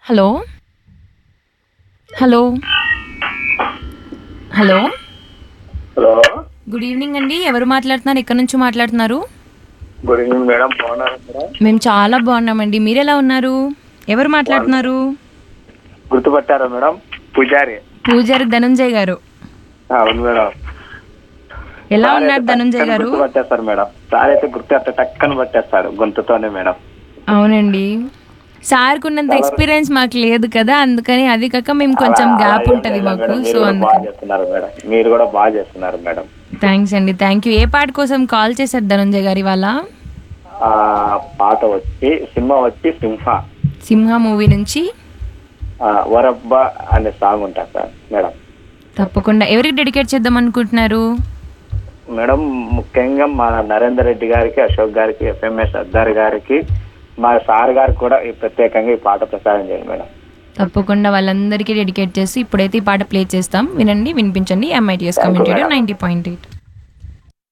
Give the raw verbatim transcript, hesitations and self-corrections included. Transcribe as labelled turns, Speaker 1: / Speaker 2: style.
Speaker 1: Hello hello hello
Speaker 2: hello
Speaker 1: good evening అండి. ఎవరు మాట్లాడుతున్నారు? ఎక్కడి నుంచి మాట్లాడుతున్నారు?
Speaker 2: గుడ్ ఈవినింగ్ మేడం, బాగున్నారా మేడం?
Speaker 1: మేము చాలా బాగున్నామండి. మీరు ఎలా ఉన్నారు? ఎవరు మాట్లాడుతున్నారు?
Speaker 2: గుర్తుపట్టారా మేడం? పూజారి.
Speaker 1: పూజారి ధనంజయ్ గారు.
Speaker 2: అవును మేడం.
Speaker 1: ఎలా ఉన్నారు ధనంజయ్ గారు?
Speaker 2: గుర్తుపట్టేస్తారు మేడం. సార్ అయితే గుర్తు టక్కని పట్టేస్తాడు గొంతుతోనే మేడం.
Speaker 1: అవునండి, సార్ కున్నంత ఎక్స్పీరియన్స్ మాకు లేదు కదా, అందుకని అది కాక మేము కొంచెం గ్యాప్ ఉంటది మాకు. సో అందుకని
Speaker 2: చేస్తున్నారు మేడం, మీరు కూడా బాగా చేస్తున్నారు మేడం.
Speaker 1: థ్యాంక్స్ అండి, థ్యాంక్ యూ. ఏ పాట కోసం కాల్ చేశారు ధనంజయ్ గారి వాళ్ళ?
Speaker 2: ఆ పాట వచ్చి సినిమా వచ్చి సింహ
Speaker 1: సింహ మూవీ నుంచి
Speaker 2: వరబ్బా అనే సాంగ్ ఉంటుంది సార్ మేడం.
Speaker 1: తప్పకుండా. ఎవరికి డెడికేట్ చేద్దాం అనుకుంటున్నారు
Speaker 2: మేడం? ముఖ్యంగా మా నరేందర్ రెడ్డి గారికి, అశోక్ గారికి, ఎఫ్ఎంఎస్ అద్దార్ గారికి, మా సార్ గారికి కూడా ఈ ప్రత్యేకంగా ఈ పాట ప్రసారం చేయండి మేడం.
Speaker 1: తప్పకుండా వాళ్ళందరికీ డెడికేట్ చేసి ఇప్పుడైతే ఈ పాట ప్లే చేస్తాం. వినండి, వినిపించండి. MITS community ninety point eight.